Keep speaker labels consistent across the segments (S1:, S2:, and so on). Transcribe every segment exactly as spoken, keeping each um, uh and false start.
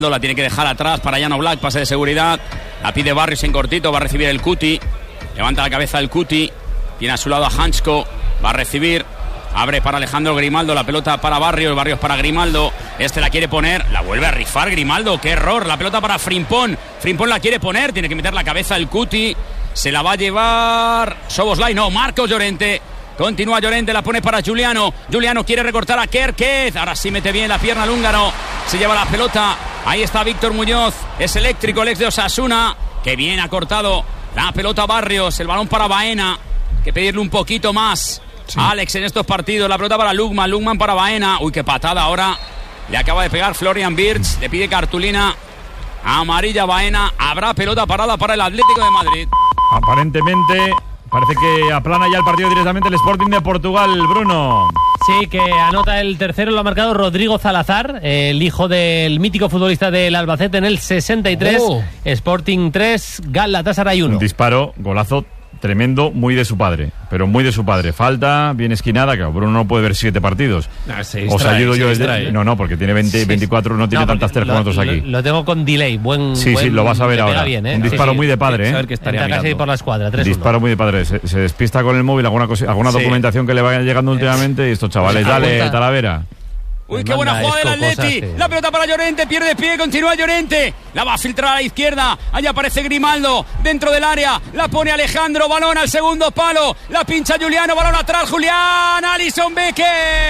S1: La tiene que dejar atrás para Jan Oblak, pase de seguridad. La pide Barrios en cortito, va a recibir el Cuti. Levanta la cabeza el Cuti. Tiene a su lado a Hansko. Va a recibir. Abre para Alejandro Grimaldo. La pelota para Barrios. Barrios para Grimaldo. Este la quiere poner. La vuelve a rifar Grimaldo. ¡Qué error! La pelota para Frimpong. Frimpong la quiere poner. Tiene que meter la cabeza el Cuti. Se la va a llevar Szoboszlai. No, Marcos Llorente. Continúa Llorente, la pone para Giuliano. Giuliano quiere recortar a Kerkez. Ahora sí mete bien la pierna el húngaro. Se lleva la pelota. Ahí está Víctor Muñoz. Es eléctrico el ex de Osasuna. Que bien ha cortado la pelota Barrios. El balón para Baena. Hay que pedirle un poquito más. Sí. Alex en estos partidos. La pelota para Lukman. Lukman para Baena. Uy, qué patada ahora. Le acaba de pegar Florian Wirtz. Le pide cartulina amarilla Baena. Habrá pelota parada para el Atlético de Madrid.
S2: Aparentemente parece que aplana ya el partido directamente el Sporting de Portugal, Bruno.
S3: Sí, que anota el tercero, lo ha marcado Rodrigo Salazar, el hijo del mítico futbolista del Albacete en el sesenta y tres. Oh. Sporting tres, Galatasaray uno.
S2: Un disparo, golazo tremendo, muy de su padre, pero muy de su padre. Falta, bien esquinada, que Bruno no puede ver siete partidos.
S3: No, se
S2: Os ayudo yo desde... No, no, porque tiene veinte, sí, veinticuatro, no tiene no, tantas tres como nosotros aquí.
S3: Lo, lo tengo con delay, buen...
S2: Sí,
S3: buen,
S2: sí, lo vas a ver ahora.
S3: Bien, ¿eh?
S2: Un disparo sí, muy de padre, ¿eh?
S3: Saber que estaría casi por la escuadra, tres uno.
S2: Disparo muy de padre, se, se despista con el móvil, alguna, cosa, alguna sí. documentación que le vaya llegando últimamente y estos chavales, dale, Talavera.
S1: Uy, qué buena jugada del Atleti. Cosas, sí. La pelota para Llorente, pierde pie, continúa Llorente. La va a filtrar a la izquierda. Allá aparece Grimaldo dentro del área. La pone Alejandro, balón al segundo palo. La pincha Giuliano, balón atrás, Julián. Alisson Becker.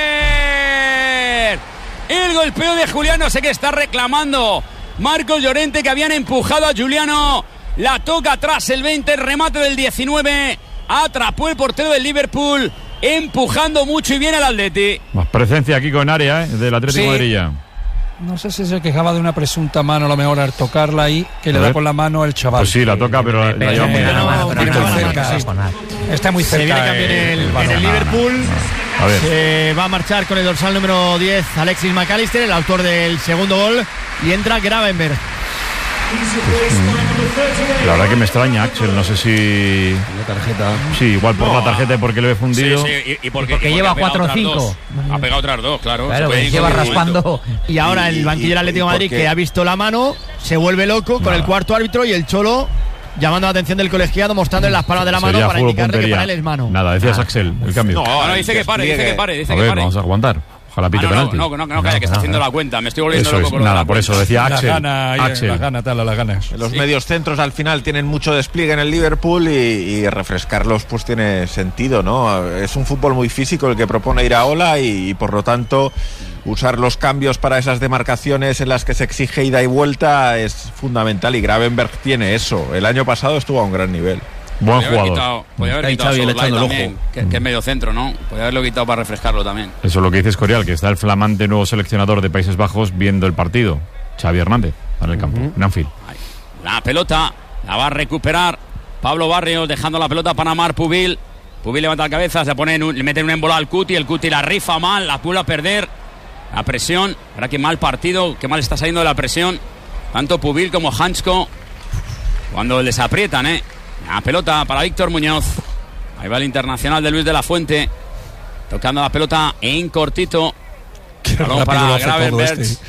S1: El golpeo de Julián, no sé qué está reclamando Marcos Llorente, que habían empujado a Giuliano. La toca atrás el veinte, el remate del diecinueve. Atrapó el portero del Liverpool. Empujando mucho y bien al Atleti.
S2: Más presencia aquí con área, ¿eh? Del Atlético de Madrid ya.
S4: No sé si se quejaba de una presunta mano, a lo mejor al tocarla ahí, que a le ver. da con la mano el chaval.
S2: Pues sí, la toca, pero la, la lleva muy
S4: cerca. Está muy cerca.
S5: Se viene cambio en el, el, en el Liverpool.
S2: A ver.
S5: Se va a marchar con el dorsal número diez, Alexis McAllister, el autor del segundo gol, y entra Gravenberch.
S2: La verdad que me extraña, Axel, no sé si...
S4: La tarjeta.
S2: Sí, igual por no, la tarjeta y porque lo he fundido.
S1: Sí, sí, y, y porque,
S3: y porque
S1: y
S3: lleva cuatro o cinco.
S1: Ha pegado otras dos, claro.
S3: Claro, que lleva raspando.
S5: Y ahora el banquillo del Atlético de Madrid, que ha visto la mano, se vuelve loco con Nada. el cuarto árbitro y el Cholo llamando la atención del colegiado, mostrándole las palmas de la mano Sería para indicarle puntería. que para él es mano.
S2: Nada, decías ah. Axel, el cambio.
S1: No, no, dice que pare, dice que pare, dice
S2: a
S1: que
S2: ver,
S1: pare.
S2: Vamos a aguantar. Ojalá pite
S1: ah, no,
S2: penalti.
S1: No, no, no, no, no calla, que está haciendo la cuenta. Me estoy volviendo
S2: eso
S1: loco
S2: es,
S1: con
S2: nada,
S1: la
S2: por eso decía Axel.
S4: La gana,
S2: Axel.
S4: La gana, tal, las ganas.
S6: Los
S1: sí.
S6: medios centros al final tienen mucho despliegue en el Liverpool y, y refrescarlos pues tiene sentido, ¿no? Es un fútbol muy físico el que propone Iraola y, y por lo tanto usar los cambios para esas demarcaciones en las que se exige ida y vuelta es fundamental y Gravenberch tiene eso. El año pasado estuvo a un gran nivel.
S2: Buen
S1: podía
S2: jugador.
S1: Haber quitado, podía haber quitado Szoboszlai también, que, que es medio centro, ¿no? Podía haberlo quitado para refrescarlo también.
S2: Eso es lo que dice Escorial, que está el flamante nuevo seleccionador de Países Bajos viendo el partido. Xavi Hernández, en el campo, uh-huh. en Anfield.
S1: La pelota la va a recuperar Pablo Barrios, dejando la pelota para Marc Pubil. Pubil levanta la cabeza, se pone en un, le mete un embolado al Cuti, el Cuti la rifa mal, la vuelve a perder. La presión, ahora qué mal partido, qué mal está saliendo de la presión. Tanto Pubil como Hansko, cuando les aprietan, ¿eh? La pelota para Víctor Muñoz. Ahí va el internacional de Luis de la Fuente, tocando la pelota en cortito. Balón para Gravenberch. Este.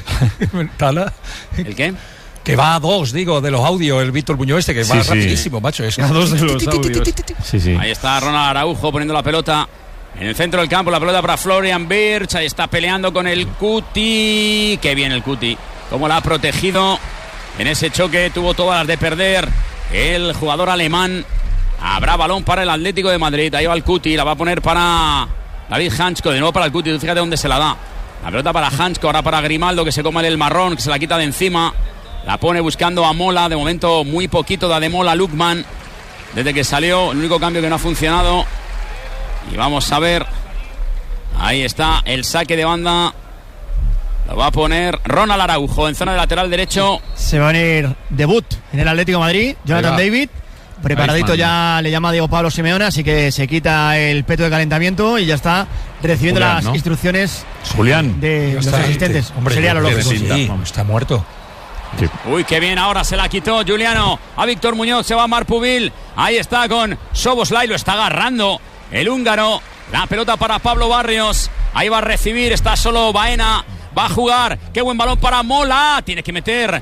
S1: ¿El qué?
S4: Que va a dos, digo, de los audios, el Víctor Muñoz este, que sí, va sí. rapidísimo, macho. Es
S2: a dos de los audios. Sí, sí.
S1: Ahí está Ronald Araujo poniendo la pelota en el centro del campo. La pelota para Florian Wirtz. Ahí está peleando con el Cuti. Qué bien el Cuti. Cómo la ha protegido en ese choque. Tuvo todas las de perder el jugador alemán. Habrá balón para el Atlético de Madrid. Ahí va el Cuti, la va a poner para David Hansko. De nuevo para el Cuti, fíjate dónde se la da. La pelota para Hansko, ahora para Grimaldo, que se come el marrón, que se la quita de encima. La pone buscando a Mola. De momento muy poquito da de Mola Lukman desde que salió. El único cambio que no ha funcionado. Y vamos a ver. Ahí está el saque de banda. Lo va a poner Ronald Araujo en zona de lateral derecho.
S5: Se va a venir debut en el Atlético de Madrid. Jonathan David, preparadito ya, le llama Diego Pablo Simeone, así que se quita el peto de calentamiento y ya está recibiendo Julián, las ¿no? instrucciones
S2: Julián
S5: de los asistentes.
S4: Hombre,
S5: sería lo lógico.
S4: Sí, sí. Está muerto.
S1: Sí. Uy, qué bien, ahora se la quitó Giuliano a Víctor Muñoz, se va Marc Pubil. Ahí está con Szoboszlai, lo está agarrando el húngaro. La pelota para Pablo Barrios. Ahí va a recibir, está solo Baena. Va a jugar. Qué buen balón para Mola. Tiene que meter